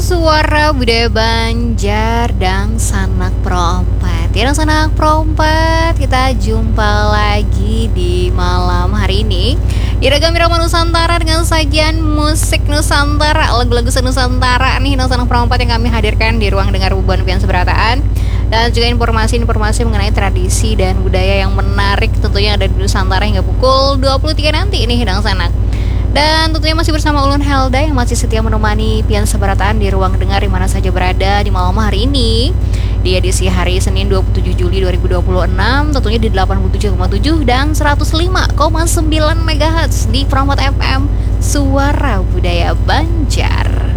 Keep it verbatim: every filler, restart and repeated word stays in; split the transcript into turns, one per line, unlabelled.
Suara Budaya Banjar dan Sanak Perompat. Ya, dan Sanak Perompat, kita jumpa lagi di malam hari ini di Ragam Irama Nusantara dengan sajian musik Nusantara, lagu-lagu Nusantara nih, dan Sanak Perompat yang kami hadirkan di ruang dengar Bubuan Pian Seberataan. Dan juga informasi-informasi mengenai tradisi dan budaya yang menarik tentunya ada di Nusantara hingga pukul dua puluh tiga nanti nih, Hidang Sanak. Dan tentunya masih bersama Ulun Helda yang masih setia menemani Pian Seberataan di ruang dengar di mana saja berada di malam hari ini di edisi hari Senin dua puluh tujuh Juli dua ribu dua puluh enam, tentunya di delapan puluh tujuh koma tujuh dan seratus lima koma sembilan megahertz di Perompat F M, Suara Budaya Banjar.